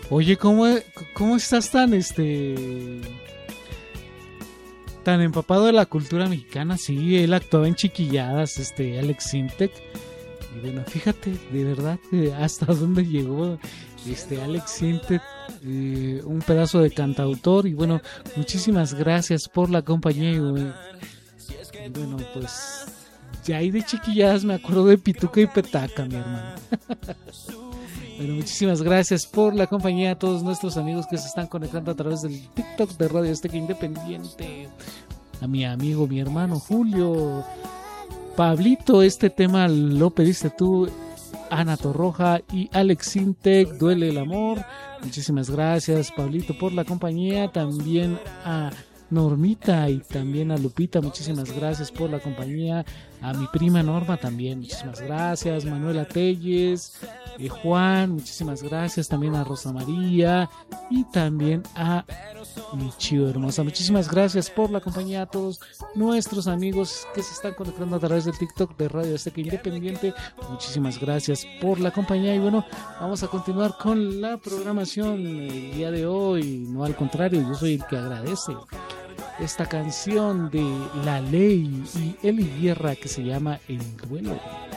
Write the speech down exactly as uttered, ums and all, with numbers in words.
Oye, ¿cómo, cómo estás tan, este, tan empapado de la cultura mexicana? Sí, él actuaba en Chiquilladas, este, Alex Sintek. Y bueno, fíjate, de verdad, eh, hasta dónde llegó este Alex Sintek, eh, un pedazo de cantautor. Y bueno, muchísimas gracias por la compañía. Y bueno, y bueno, pues ya ahí de Chiquilladas me acuerdo de Pituca y Petaca, mi hermano. Bueno, muchísimas gracias por la compañía a todos nuestros amigos que se están conectando a través del TikTok de Radio Azteca Independiente. A mi amigo, mi hermano Julio. Pablito, este tema lo pediste tú. Ana Torroja y Alex Sintek, Duele el Amor. Muchísimas gracias, Pablito, por la compañía. También a Normita y también a Lupita, muchísimas gracias por la compañía. A mi prima Norma también, muchísimas gracias. Manuela Telles, eh, Juan, muchísimas gracias. También a Rosa María y también a mi Chío hermosa. Muchísimas gracias por la compañía a todos nuestros amigos que se están conectando a través del TikTok de Radio Azteca Independiente. Muchísimas gracias por la compañía. Y bueno, vamos a continuar con la programación el día de hoy. No, al contrario, yo soy el que agradece esta canción de La Ley y Eli Guerra que se llama El Duelo.